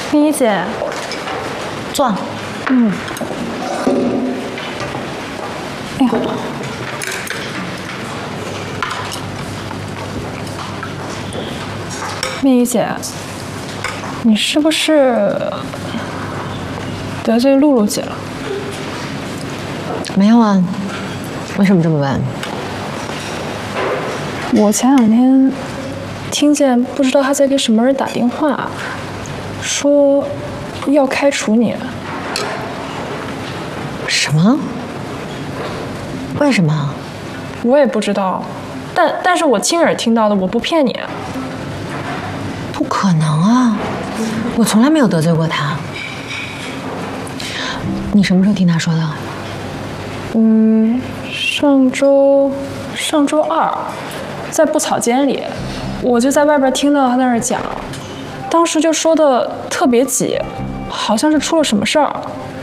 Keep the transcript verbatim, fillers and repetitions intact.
冰怡姐， 坐。 嗯。哎呀，冰怡姐，你是不是得罪露露姐了？ 没有啊，为什么这么问？ 我前两天听见不知道她在给什么人打电话，说要开除你。 什么？为什么？ 我也不知道，但但是我亲耳听到的，我不骗你。 不可能啊，我从来没有得罪过她。你什么时候听她说的？ 嗯，上周上周二，在布草间里，我就在外边听到她在那儿讲，当时就说的特别急，好像是出了什么事儿。